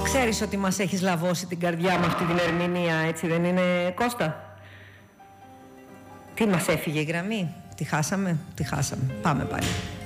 Ξέρεις ότι μας έχεις λαβώσει την καρδιά με αυτή την ερμηνεία, έτσι δεν είναι, Κώστα? Τι μας έφυγε η γραμμή? Τη χάσαμε? Τη χάσαμε. Πάμε πάλι.